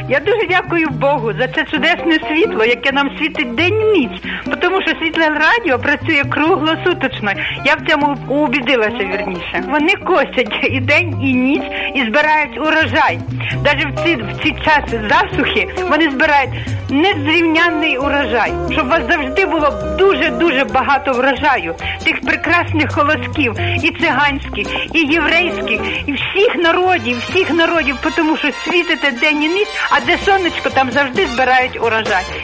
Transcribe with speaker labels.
Speaker 1: Я дуже дякую Богу за це чудесне світло, яке нам світить день і ніч. Тому що Світле Радіо працює круглосуточно. Я в цьому убідилася, вірніше. Вони косять і день, і ніч, і збирають урожай. Навіть в ці часи засухи вони збирають незрівнянний урожай. Щоб у вас завжди було дуже-дуже багато врожаю. Тих прекрасних колосків, і циганських, і єврейських, і всіх народів, тому що світите день і ніч, а де сонечко, там завжди збирають урожай.